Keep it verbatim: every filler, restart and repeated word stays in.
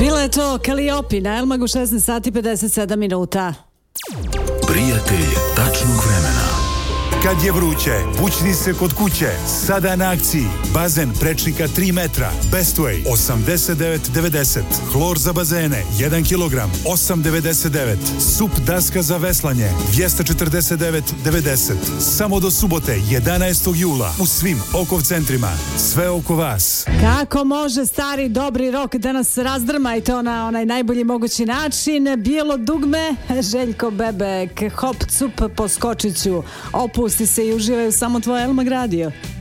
Bilo je to Calliope na Elmagu, šesnaest sati pedeset sedam minuta. Prijatelj tačnog vremena. Kad je vruće, bućni se kod kuće. Sada na akciji. Bazen prečnika tri metra. Bestway osamdeset devet devedeset. Hlor za bazene jedan kilogram osam devedeset devet. Sup daska za veslanje dvjesto četrdeset devet devedeset. Samo do subote jedanaestog jula u svim Okov centrima. Sve oko vas. Kako može stari dobri rok da nas razdrma i to na onaj najbolji mogući način? Bijelo dugme, Željko Bebek, hop cup po skočiću. Opusti se i uživaju samo tvoj Elmag radio.